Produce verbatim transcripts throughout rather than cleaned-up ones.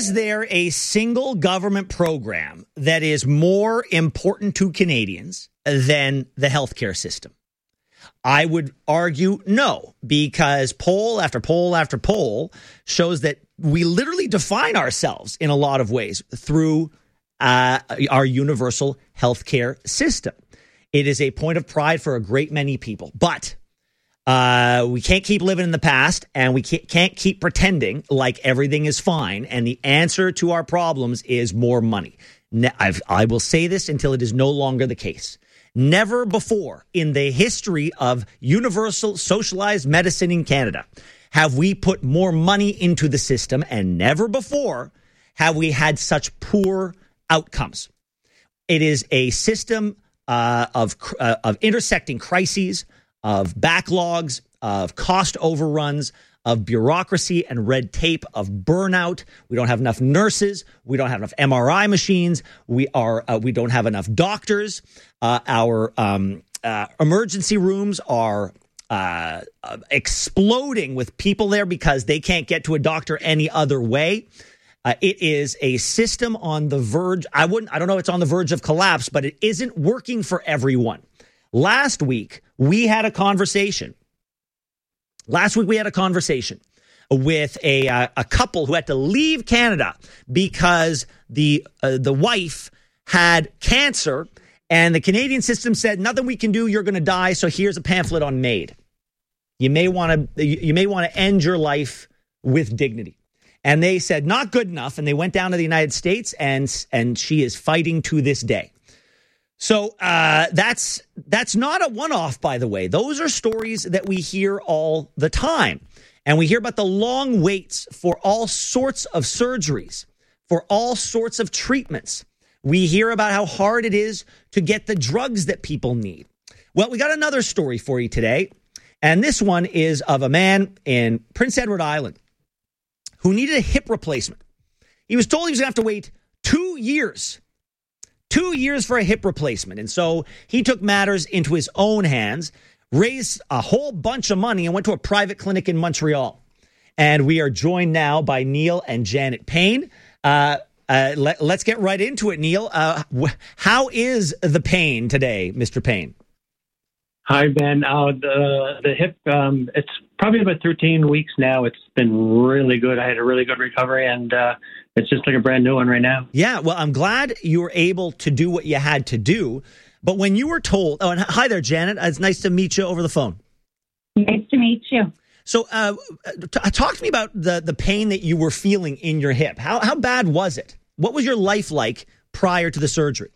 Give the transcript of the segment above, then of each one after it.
Is there a single government program that is more important to Canadians than the healthcare system? I would argue no, because poll after poll after poll shows that we literally define ourselves in a lot of ways through uh, our universal healthcare system. It is a point of pride for a great many people, but uh, we can't keep living in the past, and we can't, can't keep pretending like everything is fine. And the answer to our problems is more money. I've, I will say this until it is no longer the case. Never before in the history of universal socialized medicine in Canada have we put more money into the system, and never before have we had such poor outcomes. It is a system uh, of uh, of intersecting crises, of backlogs, of cost overruns, of bureaucracy and red tape, of burnout. We don't have enough nurses. We don't have enough M R I machines. We are uh, we don't have enough doctors. Uh, our um, uh, emergency rooms are uh, uh, exploding with people there because they can't get to a doctor any other way. Uh, it is a system on the verge. I wouldn't. I don't know. It's on the verge of collapse, but it isn't working for everyone. Last week we had a conversation. Last week we had a conversation with a uh, a couple who had to leave Canada because the uh, the wife had cancer, and the Canadian system said nothing we can do. You're going to die. So here's a pamphlet on MAID. You may want to you may want to end your life with dignity. And they said not good enough, and they went down to the United States, and and she is fighting to this day. So uh, that's that's not a one-off, by the way. Those are stories that we hear all the time. And we hear about the long waits for all sorts of surgeries, for all sorts of treatments. We hear about how hard it is to get the drugs that people need. Well, we got another story for you today. And this one is of a man in Prince Edward Island who needed a hip replacement. He was told he was going to have to wait two years Two years for a hip replacement. And so he took matters into his own hands, raised a whole bunch of money, and went to a private clinic in Montreal. And we are joined now by Neil and Janet Payne. Uh, uh, let, let's get right into it, Neil. Uh, how is the pain today, Mister Payne? Hi, Ben. Uh, the the hip, um, it's probably about thirteen weeks now. It's been really good. I had a really good recovery, and uh, it's just like a brand new one right now. Yeah, well, I'm glad you were able to do what you had to do. But when you were told, oh, and hi there, Janet. It's nice to meet you over the phone. Nice to meet you. So uh, t- talk to me about the, the pain that you were feeling in your hip. How how bad was it? What was your life like prior to the surgery?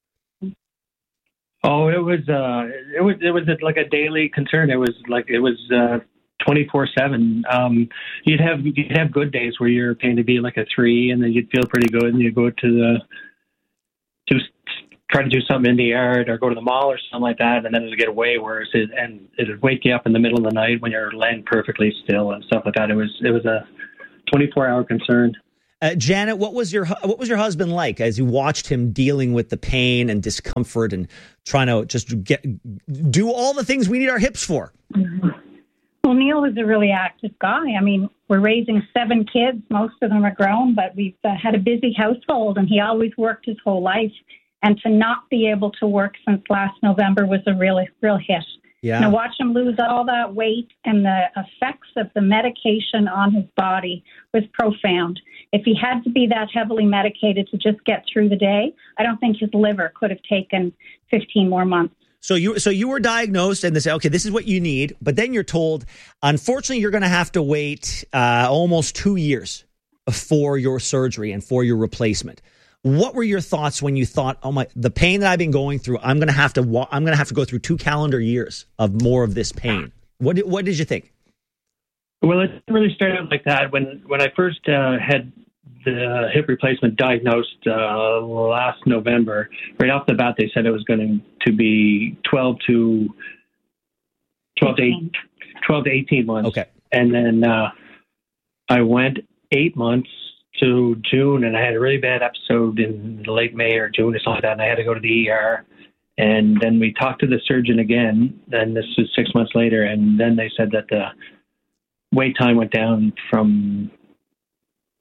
Oh, it was uh, it was it was like a daily concern. It was like it was uh, twenty-four seven. Um, you'd have you'd have good days where your pain would be like a three, and then you'd feel pretty good, and you go to the to try to do something in the yard or go to the mall or something like that, and then it'd get way worse. It, and it'd wake you up in the middle of the night when you're laying perfectly still and stuff like that. It was it was a twenty-four hour concern. Uh, Janet, what was your what was your husband like as you watched him dealing with the pain and discomfort and trying to just get do all the things we need our hips for? Mm-hmm. Well, Neil was a really active guy. I mean, we're raising seven kids. Most of them are grown, but we've uh, had a busy household, and he always worked his whole life. And to not be able to work since last November was a really, real hit. Yeah. Now, watch him lose all that weight, and the effects of the medication on his body was profound. If he had to be that heavily medicated to just get through the day, I don't think his liver could have taken fifteen more months. So you so you were diagnosed, and they say, okay, this is what you need. But then you're told, unfortunately, you're going to have to wait uh, almost two years for your surgery and for your replacement. What were your thoughts when you thought, oh my, the pain that I've been going through, I'm going to have to, wa- I'm going to have to go through two calendar years of more of this pain? What did, what did you think? Well, it really started out like that when when I first uh, had the hip replacement diagnosed uh, last November. Right off the bat, they said it was going to be twelve to twelve to, eight, twelve to eighteen months. Okay, and then uh, I went eight months to June, and I had a really bad episode in late May or June or something like that, and I had to go to the E R. And then we talked to the surgeon again, and this was six months later, and then they said that the wait time went down from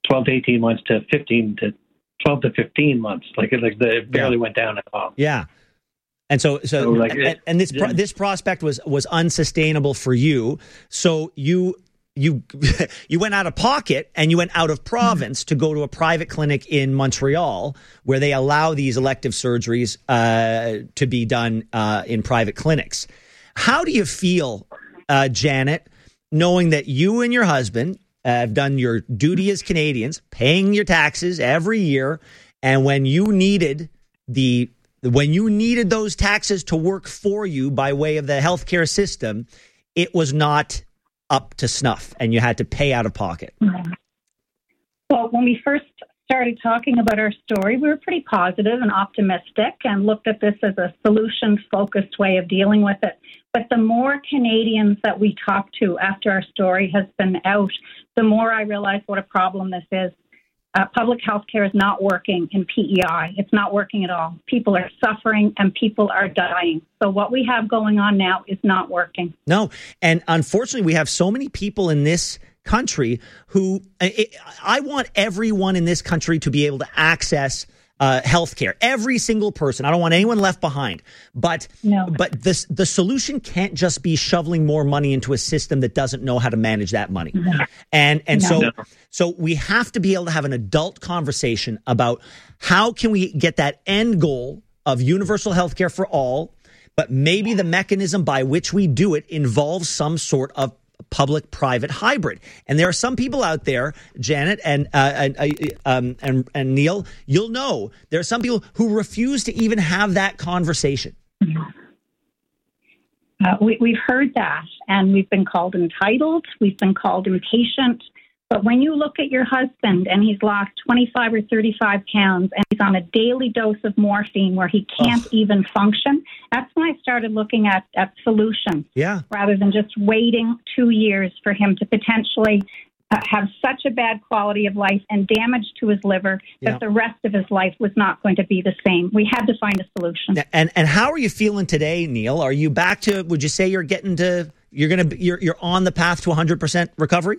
twelve to eighteen months to fifteen to twelve to fifteen months. Like it, like the, it barely yeah. went down at all. Yeah. And so, so, so like, and, and this, yeah. this prospect was, was unsustainable for you. So you, you, you went out of pocket and you went out of province to go to a private clinic in Montreal where they allow these elective surgeries, uh, to be done, uh, in private clinics. How do you feel, uh, Janet, knowing that you and your husband uh, have done your duty as Canadians, paying your taxes every year, and when you needed the when you needed those taxes to work for you by way of the healthcare system, it was not up to snuff, and you had to pay out of pocket? Well, when we first started talking about our story, we were pretty positive and optimistic and looked at this as a solution-focused way of dealing with it. But the more Canadians that we talk to after our story has been out, the more I realize what a problem this is. Uh, public health care is not working in P E I. It's not working at all. People are suffering and people are dying. So what we have going on now is not working. No. And unfortunately, we have so many people in this country who it, I want everyone in this country to be able to access uh, health care. Every single person. I don't want anyone left behind. But no. but this, the solution can't just be shoveling more money into a system that doesn't know how to manage that money. No. And and no. so no. so we have to be able to have an adult conversation about how can we get that end goal of universal health care for all, but maybe the mechanism by which we do it involves some sort of public-private hybrid. And there are some people out there, Janet and uh, and, um, and and Neil, you'll know there are some people who refuse to even have that conversation. Uh, we, we've heard that, and we've been called entitled. We've been called impatient. But when you look at your husband and he's lost twenty-five or thirty-five pounds and he's on a daily dose of morphine where he can't oh. even function, that's when I started looking at, at solutions yeah. rather than just waiting two years for him to potentially uh, have such a bad quality of life and damage to his liver that yeah. the rest of his life was not going to be the same. We had to find a solution. And and how are you feeling today, Neil? Are you back to, would you say you're getting to, you're going to, you're you're on the path to one hundred percent recovery?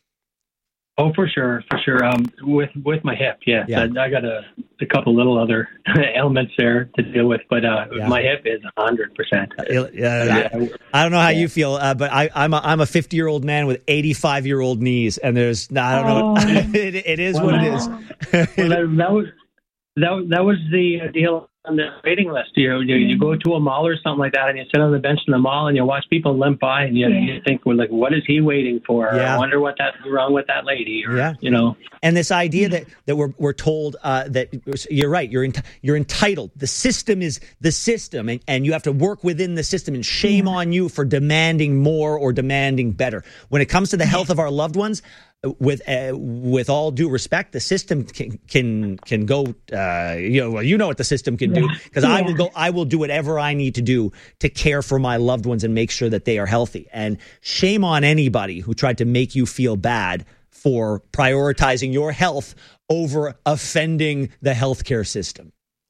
Oh, for sure, for sure. Um, with with my hip, yeah. yeah. I, I got a, a couple little other ailments there to deal with, but uh, yeah. my hip is one hundred percent. Uh, yeah, I, I don't know how yeah. you feel, uh, but I, I'm a, I'm a fifty-year-old man with eighty-five-year-old knees, and there's, I don't oh. know, it, it is well, what it is. well, that, that was that, that was the deal on the waiting list. You know, you, you go to a mall or something like that, and you sit on the bench in the mall, and you watch people limp by, and you, yeah. you think, well, like, what is he waiting for? Yeah. I wonder what that's wrong with that lady. Or, yeah. you know. And this idea that, that we're we're told uh, that you're right, you're ent- you're entitled. The system is the system, and, and you have to work within the system. And shame yeah. on you for demanding more or demanding better. When it comes to the health of our loved ones, with uh, with all due respect, the system can can can go. Uh, you know, well, you know what the system can do, because yeah. I will go. I will do whatever I need to do to care for my loved ones and make sure that they are healthy. And shame on anybody who tried to make you feel bad for prioritizing your health over offending the healthcare system.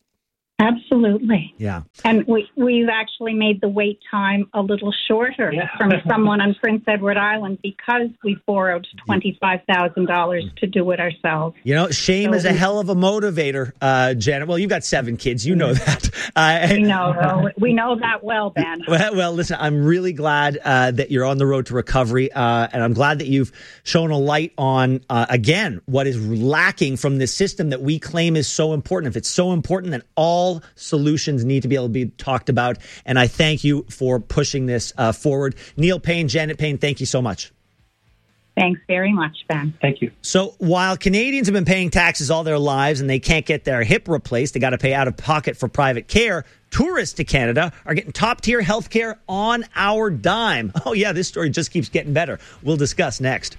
Absolutely. Yeah. And we, we've actually made the wait time a little shorter yeah. from someone on Prince Edward Island because we borrowed twenty-five thousand dollars to do it ourselves. You know, shame so is a we, hell of a motivator, uh, Janet. Well, you've got seven kids. You know that. Uh, we know. We know that well, Ben. Well, well listen, I'm really glad uh, that you're on the road to recovery. Uh, and I'm glad that you've shown a light on, uh, again, what is lacking from this system that we claim is so important. If it's so important, then all All solutions need to be able to be talked about. And I thank you for pushing this uh, forward. Neil Payne, Janet Payne, thank you so much. Thanks very much, Ben. Thank you. So while Canadians have been paying taxes all their lives and they can't get their hip replaced, they got to pay out of pocket for private care, tourists to Canada are getting top-tier health care on our dime. Oh, yeah, this story just keeps getting better. We'll discuss next.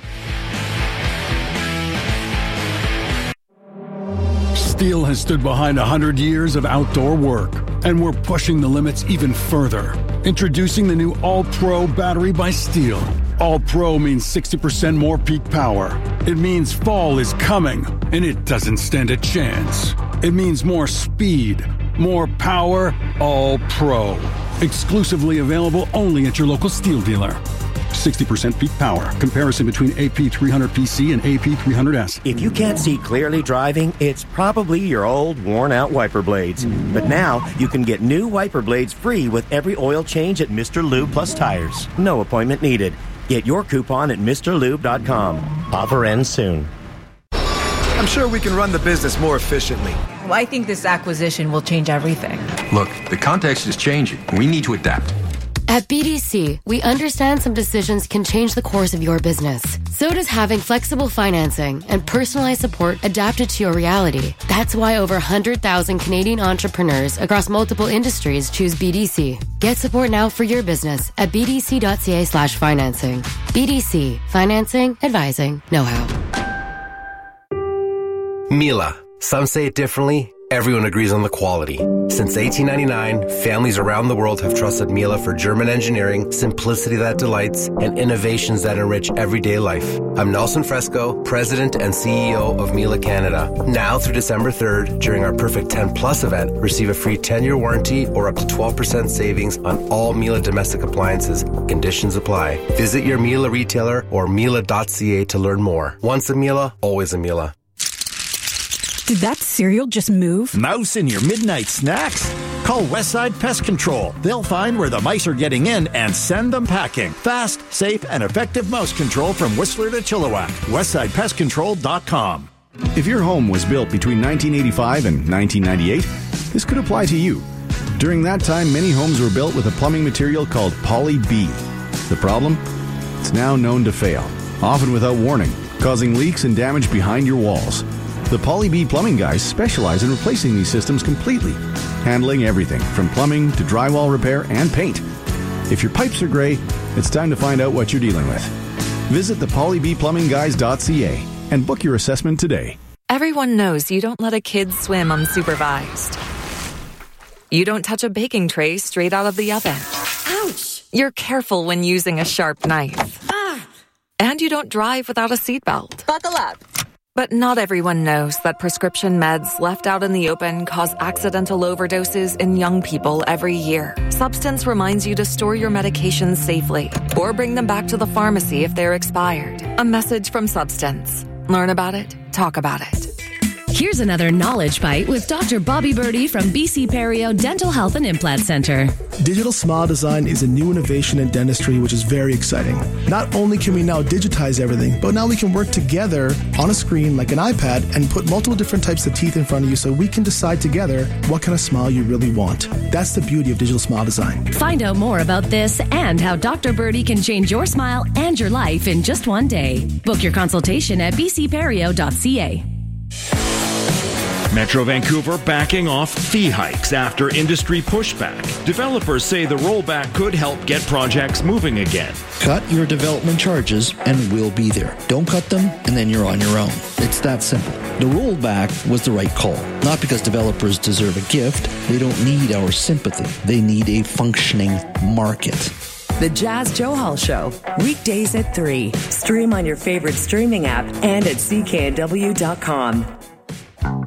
Steel has stood behind one hundred years of outdoor work, and we're pushing the limits even further. Introducing the new All-Pro battery by Steel. All-Pro means sixty percent more peak power. It means fall is coming, and it doesn't stand a chance. It means more speed, more power, All-Pro. Exclusively available only at your local Steel dealer. sixty percent peak power. Comparison between A P three hundred P C and A P three hundred S. If you can't see clearly driving, it's probably your old, worn-out wiper blades. But now, you can get new wiper blades free with every oil change at Mister Lube Plus Tires. No appointment needed. Get your coupon at Mister Lube dot com. Offer ends soon. I'm sure we can run the business more efficiently. Well, I think this acquisition will change everything. Look, the context is changing. We need to adapt. At B D C, we understand some decisions can change the course of your business. So does having flexible financing and personalized support adapted to your reality. That's why over one hundred thousand Canadian entrepreneurs across multiple industries choose B D C. Get support now for your business at bdc.ca slash financing. B D C. Financing, advising, know-how. Miele. Some say it differently. Everyone agrees on the quality. Since eighteen ninety-nine, families around the world have trusted Miele for German engineering, simplicity that delights, and innovations that enrich everyday life. I'm Nelson Fresco, President and C E O of Miele Canada. Now through December third, during our Perfect ten Plus event, receive a free ten-year warranty or up to twelve percent savings on all Miele domestic appliances. Conditions apply. Visit your Miele retailer or miele dot c a to learn more. Once a Miele, always a Miele. Did that cereal just move? Mouse in your midnight snacks? Call Westside Pest Control. They'll find where the mice are getting in and send them packing. Fast, safe, and effective mouse control from Whistler to Chilliwack. westside pest control dot com. If your home was built between nineteen eighty-five and nineteen ninety-eight, this could apply to you. During that time, many homes were built with a plumbing material called Poly B. The problem? It's now known to fail, often without warning, causing leaks and damage behind your walls. The Poly B plumbing guys specialize in replacing these systems completely, handling everything from plumbing to drywall repair and paint. If your pipes are gray, it's time to find out what you're dealing with. Visit the poly b plumbing guys dot c a and book your assessment today. Everyone knows you don't let a kid swim unsupervised. You don't touch a baking tray straight out of the oven. Ouch! You're careful when using a sharp knife. Ah! And you don't drive without a seatbelt. Buckle up. But not everyone knows that prescription meds left out in the open cause accidental overdoses in young people every year. Substance reminds you to store your medications safely or bring them back to the pharmacy if they're expired. A message from Substance. Learn about it, talk about it. Here's another Knowledge Bite with Doctor Bobby Birdie from B C Perio Dental Health and Implant Center. Digital smile design is a new innovation in dentistry, which is very exciting. Not only can we now digitize everything, but now we can work together on a screen like an iPad and put multiple different types of teeth in front of you so we can decide together what kind of smile you really want. That's the beauty of digital smile design. Find out more about this and how Doctor Birdie can change your smile and your life in just one day. Book your consultation at b c perio dot c a. Metro Vancouver backing off fee hikes after industry pushback. Developers say the rollback could help get projects moving again. Cut your development charges and we'll be there. Don't cut them and then you're on your own. It's that simple. The rollback was the right call. Not because developers deserve a gift. They don't need our sympathy. They need a functioning market. The Jazz Joe Hall Show, weekdays at three. Stream on your favorite streaming app and at c k n w dot com.